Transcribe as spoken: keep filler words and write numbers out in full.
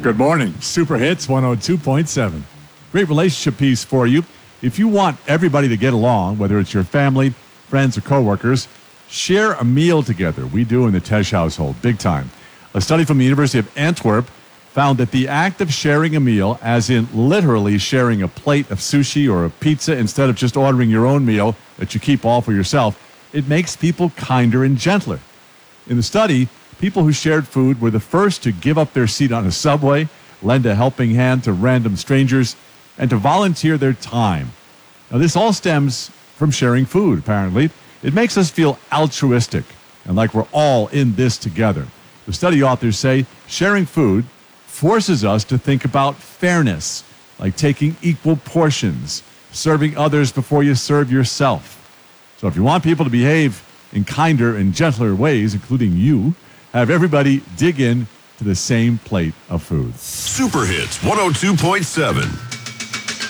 Good morning. Super Hits one oh two point seven. Great relationship piece for you. If you want everybody to get along, whether it's your family, friends, or coworkers, share a meal together. We do in the Tesh household, big time. A study from the University of Antwerp found that the act of sharing a meal, as in literally sharing a plate of sushi or a pizza instead of just ordering your own meal that you keep all for yourself, it makes people kinder and gentler. In the study, people who shared food were the first to give up their seat on a subway, lend a helping hand to random strangers, and to volunteer their time. Now, this all stems from sharing food, apparently. It makes us feel altruistic and like we're all in this together. The study authors say sharing food forces us to think about fairness, like taking equal portions, serving others before you serve yourself. So if you want people to behave in kinder and gentler ways, including you, have everybody dig in to the same plate of food. Super Hits one oh two point seven.